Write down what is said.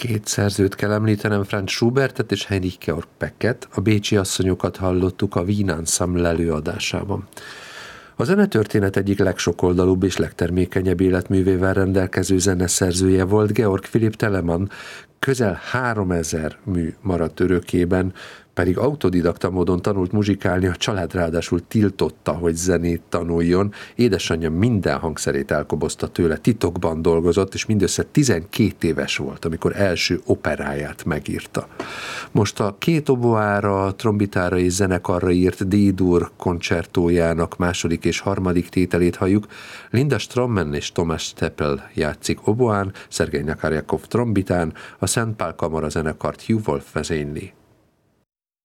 Két szerzőt kell említenem, Franz Schubertet és Heinrich Georg Becket, a Bécsi asszonyokat hallottuk a Wien Ensemble előadásában. A zenetörténet egyik legsokoldalúbb és legtermékenyebb életművével rendelkező zeneszerzője volt Georg Philipp Telemann, közel 3000 mű maradt örökében, pedig autodidakta módon tanult muzsikálni, a család ráadásul tiltotta, hogy zenét tanuljon. Édesanyja minden hangszerét elkobozta tőle, titokban dolgozott, és mindössze 12 éves volt, amikor első operáját megírta. Most a két oboára, trombitára és zenekarra írt D-dur koncertójának második és harmadik tételét halljuk. Linda Strommen és Thomas Steppel játszik oboán, Szergej Nakarjakov trombitán, a Szent Pál Kamara zenekart Hugh Wolf vezényli.